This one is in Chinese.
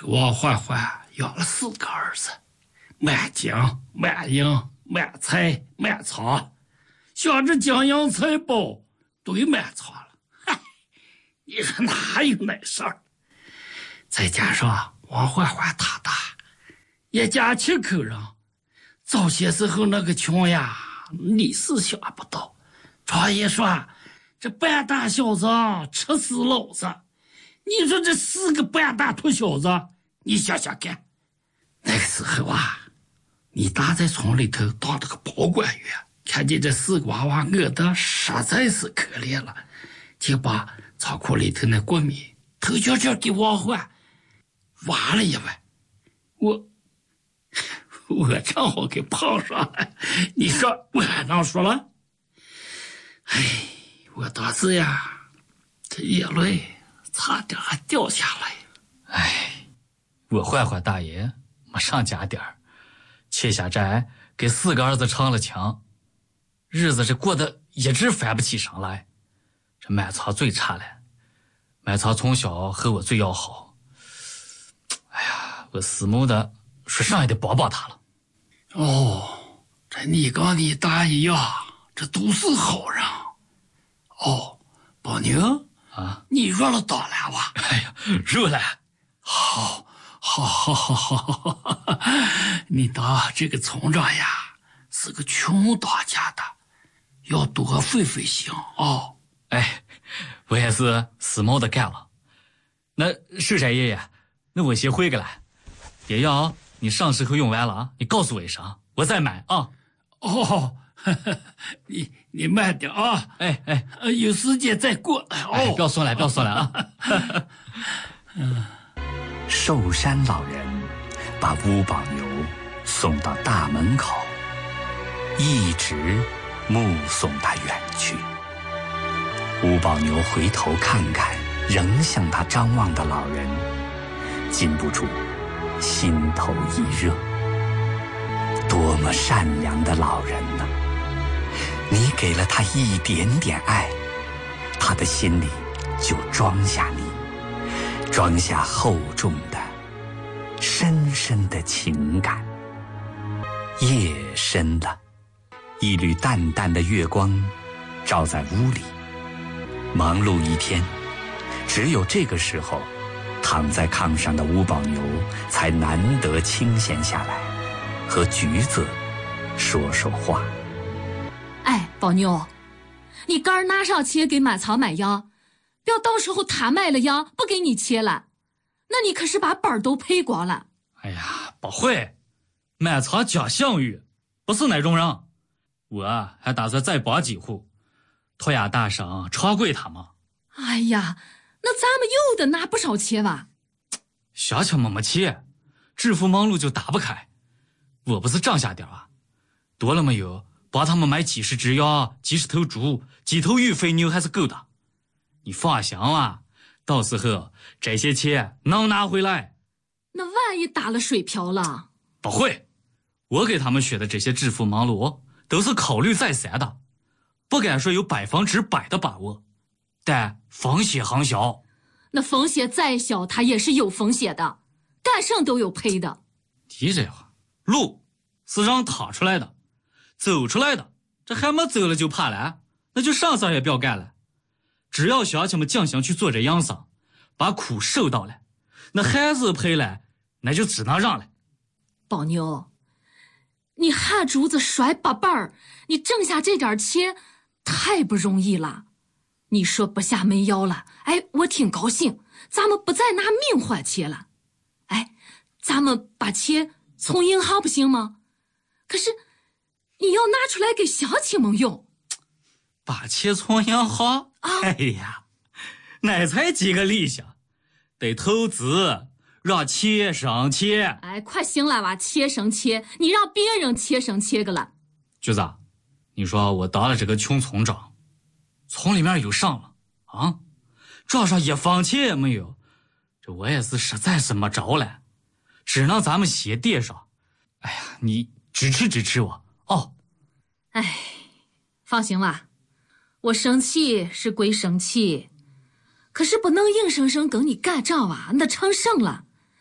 个王焕焕养了4个儿子，满金、满银、满财、满仓，想着金银财宝堆满仓了。嗨，你说哪有那事儿？再加上王焕焕他大，一家7口人，早些时候那个穷呀，你是想不到。常言说，这半大小子吃死老子。你说这4个半大秃小子，你想想看，那个时候啊，你大在村里头当了个保管员，看见这4个娃娃饿得实在是可怜了，就把仓库里头那国米头悄悄给王焕挖了一碗，我正好给碰上了，你说我还能说了？哎，我当时呀，这眼泪差点还掉下来。 哎，我焕焕大爷没上家点儿，欠下债给4个儿子偿了情，日子这过得一直翻不起身来。这满仓最差了，满仓从小和我最要好。哎呀，我思谋的说上也得帮帮他了。 哦，这你跟你大一样，这都是好人。哦，宝牛啊， 你入了党了吧？ 哎呀，入了。 好，你当这个村长呀，是个穷当家的，要多费费心啊。 哎，我也是思谋的干了。那寿山爷爷，那我先回个了。爷爷，你上时候用完了啊，你告诉我一声，我再买啊。 哦，你慢点啊。 哎， 有时间再过来哦。 哎，不要说了啊。 寿山老人把吴宝牛送到大门口，一直目送他远去。吴宝牛回头看看仍向他张望的老人，禁不住心头一热。多么善良的老人呢！你给了他一点点爱，他的心里就装下你，装下厚重的、深深的情感。夜深了，一缕淡淡的月光照在屋里。忙碌一天，只有这个时候，躺在炕上的吴宝牛才难得清闲下来，和橘子说说话。 哎，宝妞，你刚儿拿上钱给满仓买药，不要到时候他买了药不给你钱了，那你可是把本儿都赔光了。 哎呀，不会，满仓讲信誉，不是那种人。我还打算再帮几户，托亚大圣长贵他们。 哎呀，那咱们又得拿不少钱吧？ 乡亲们没钱，致富忙碌就打不开。我不是挣下点啊，多了没有，帮他们买几十只羊、几十头猪、几头玉肥牛还是够的。你放心啊，到时候这些钱能拿回来。 那万一打了水漂了？ 不会，我给他们选的这些致富忙碌都是考虑再三的，不敢说有100%的把握，但风险很小。 那风险再小，它也是有风险的，干什都有赔的。 提这话，路是让踏出来的，走出来的，这还没走了就怕了，那就上也不要干了。只要乡亲们尽心去做这样事，把苦受到了，那孩子赔了，那就只能让了。 宝妞，你汗珠子甩8瓣儿，你挣下这点钱太不容易了。你说不下没药了，哎，我挺高兴，咱们不再拿命换钱了。哎，咱们把钱从银行不行吗？可是你要拿出来给乡亲们用。 把钱从银行？哎呀，那才几个利息，得投资，让钱生钱。 哎，快行了吧，钱生钱，你让别人钱生钱个了。 橘子，你说我当了这个穷村长，村里面有上了啊，账上1分钱也没有，这我也是实在是没招了，只能咱们先垫上。哎呀，你支持我哦。 哎，放心吧，我生气是归生气，可是不能硬生生跟你干仗啊，那成甚了。